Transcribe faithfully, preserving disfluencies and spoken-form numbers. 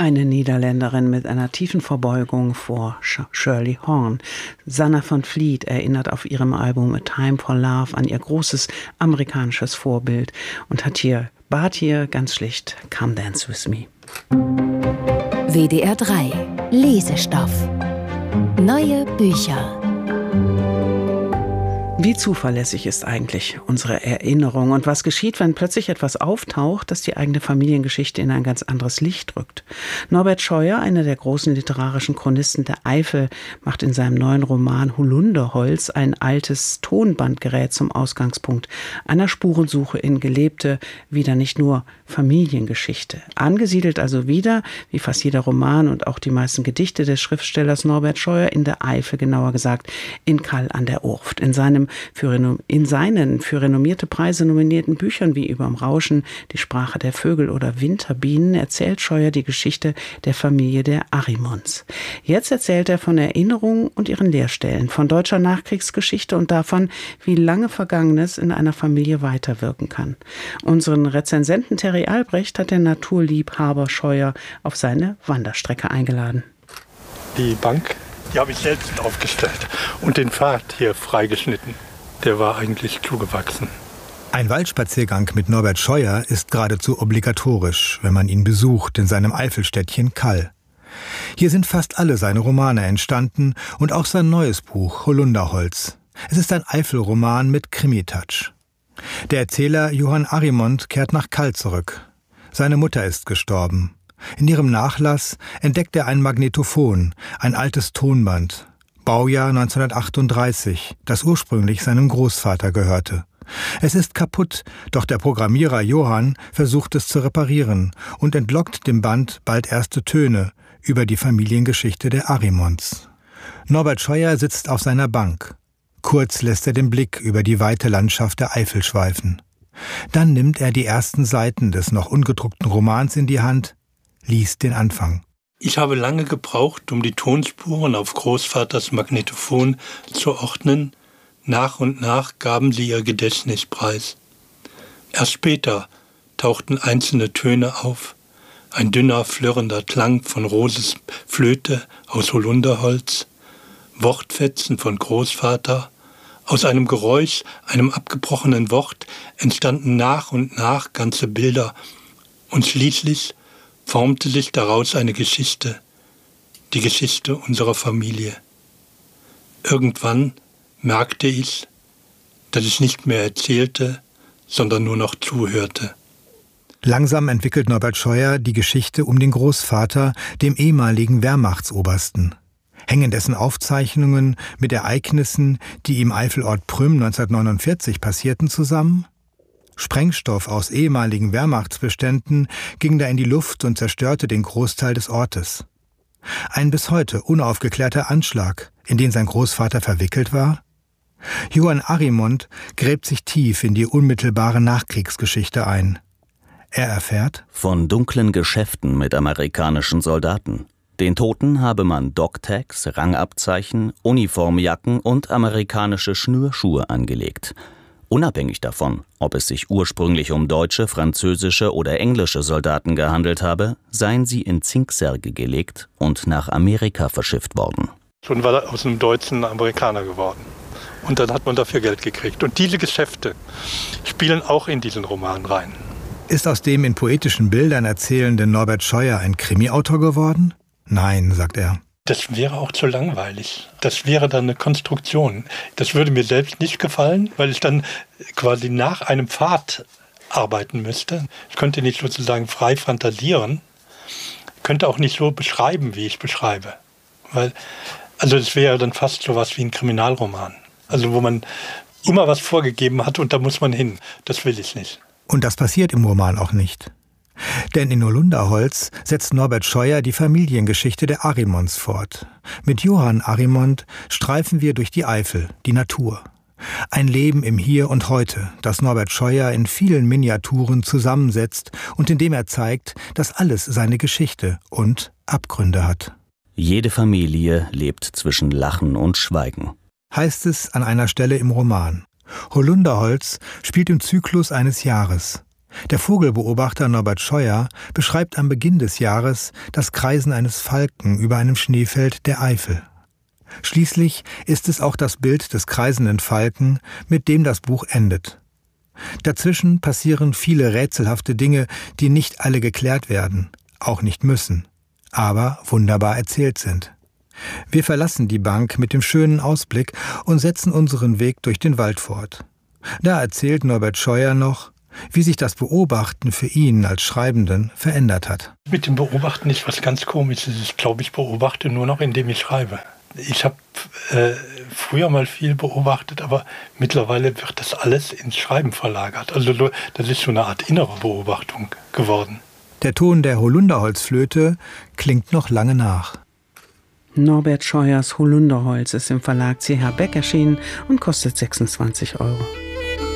Eine Niederländerin mit einer tiefen Verbeugung vor Shirley Horn. Sanna van Vliet erinnert auf ihrem Album A Time for Love an ihr großes amerikanisches Vorbild und hat hier, bat hier ganz schlicht, Come Dance With Me. W D R drei Lesestoff. Neue Bücher. Wie zuverlässig ist eigentlich unsere Erinnerung und was geschieht, wenn plötzlich etwas auftaucht, das die eigene Familiengeschichte in ein ganz anderes Licht rückt? Norbert Scheuer, einer der großen literarischen Chronisten der Eifel, macht in seinem neuen Roman Holunderholz ein altes Tonbandgerät zum Ausgangspunkt einer Spurensuche in gelebte, wieder nicht nur Familiengeschichte. Angesiedelt also wieder, wie fast jeder Roman und auch die meisten Gedichte des Schriftstellers Norbert Scheuer, in der Eifel, genauer gesagt in Kall an der Urft. In seinem Für, in seinen für renommierte Preise nominierten Büchern wie Überm Rauschen, Die Sprache der Vögel oder Winterbienen erzählt Scheuer die Geschichte der Familie der Arimonts. Jetzt erzählt er von Erinnerungen und ihren Leerstellen, von deutscher Nachkriegsgeschichte und davon, wie lange Vergangenes in einer Familie weiterwirken kann. Unseren Rezensenten Terry Albrecht hat der Naturliebhaber Scheuer auf seine Wanderstrecke eingeladen. Die Bank, die habe ich selbst aufgestellt und den Pfad hier freigeschnitten. Der war eigentlich zugewachsen. Ein Waldspaziergang mit Norbert Scheuer ist geradezu obligatorisch, wenn man ihn besucht in seinem Eifelstädtchen Kall. Hier sind fast alle seine Romane entstanden und auch sein neues Buch Holunderholz. Es ist ein Eifelroman mit Krimi-Touch. Der Erzähler Johann Arimont kehrt nach Kall zurück. Seine Mutter ist gestorben. In ihrem Nachlass entdeckt er ein Magnetophon, ein altes Tonband, Baujahr neunzehnhundertachtunddreißig, das ursprünglich seinem Großvater gehörte. Es ist kaputt, doch der Programmierer Johann versucht es zu reparieren und entlockt dem Band bald erste Töne über die Familiengeschichte der Arimonts. Norbert Scheuer sitzt auf seiner Bank. Kurz lässt er den Blick über die weite Landschaft der Eifel schweifen. Dann nimmt er die ersten Seiten des noch ungedruckten Romans in die Hand, liest den Anfang. Ich habe lange gebraucht, um die Tonspuren auf Großvaters Magnetophon zu ordnen. Nach und nach gaben sie ihr Gedächtnis preis. Erst später tauchten einzelne Töne auf. Ein dünner, flirrender Klang von Roses Flöte aus Holunderholz, Wortfetzen von Großvater. Aus einem Geräusch, einem abgebrochenen Wort, entstanden nach und nach ganze Bilder. Und schließlich formte sich daraus eine Geschichte, die Geschichte unserer Familie. Irgendwann merkte ich, dass ich nicht mehr erzählte, sondern nur noch zuhörte. Langsam entwickelt Norbert Scheuer die Geschichte um den Großvater, dem ehemaligen Wehrmachtsobersten. Hängen dessen Aufzeichnungen mit Ereignissen, die im Eifelort Prüm neunzehnhundertneunundvierzig passierten, zusammen? Sprengstoff aus ehemaligen Wehrmachtsbeständen ging da in die Luft und zerstörte den Großteil des Ortes. Ein bis heute unaufgeklärter Anschlag, in den sein Großvater verwickelt war? Johann Arimont gräbt sich tief in die unmittelbare Nachkriegsgeschichte ein. Er erfährt: Von dunklen Geschäften mit amerikanischen Soldaten. Den Toten habe man Dogtags, Rangabzeichen, Uniformjacken und amerikanische Schnürschuhe angelegt. Unabhängig davon, ob es sich ursprünglich um deutsche, französische oder englische Soldaten gehandelt habe, seien sie in Zinksärge gelegt und nach Amerika verschifft worden. Schon war er aus einem Deutschen Amerikaner geworden. Und dann hat man dafür Geld gekriegt. Und diese Geschäfte spielen auch in diesen Roman rein. Ist aus dem in poetischen Bildern erzählenden Norbert Scheuer ein Krimi-Autor geworden? Nein, sagt er. Das wäre auch zu langweilig. Das wäre dann eine Konstruktion. Das würde mir selbst nicht gefallen, weil ich dann quasi nach einem Pfad arbeiten müsste. Ich könnte nicht sozusagen frei fantasieren, könnte auch nicht so beschreiben, wie ich beschreibe. Weil, also es wäre dann fast so was wie ein Kriminalroman. Also wo man immer was vorgegeben hat und da muss man hin. Das will ich nicht. Und das passiert im Roman auch nicht. Denn in Holunderholz setzt Norbert Scheuer die Familiengeschichte der Arimonts fort. Mit Johann Arimont streifen wir durch die Eifel, die Natur. Ein Leben im Hier und Heute, das Norbert Scheuer in vielen Miniaturen zusammensetzt und in dem er zeigt, dass alles seine Geschichte und Abgründe hat. Jede Familie lebt zwischen Lachen und Schweigen, heißt es an einer Stelle im Roman. Holunderholz spielt im Zyklus eines Jahres. Der Vogelbeobachter Norbert Scheuer beschreibt am Beginn des Jahres das Kreisen eines Falken über einem Schneefeld der Eifel. Schließlich ist es auch das Bild des kreisenden Falken, mit dem das Buch endet. Dazwischen passieren viele rätselhafte Dinge, die nicht alle geklärt werden, auch nicht müssen, aber wunderbar erzählt sind. Wir verlassen die Bank mit dem schönen Ausblick und setzen unseren Weg durch den Wald fort. Da erzählt Norbert Scheuer noch, wie sich das Beobachten für ihn als Schreibenden verändert hat. Mit dem Beobachten ist was ganz Komisches. Ich glaube, ich beobachte nur noch, indem ich schreibe. Ich habe äh, früher mal viel beobachtet, aber mittlerweile wird das alles ins Schreiben verlagert. Also das ist so eine Art innere Beobachtung geworden. Der Ton der Holunderholzflöte klingt noch lange nach. Norbert Scheuers Holunderholz ist im Verlag C H Beck erschienen und kostet sechsundzwanzig Euro.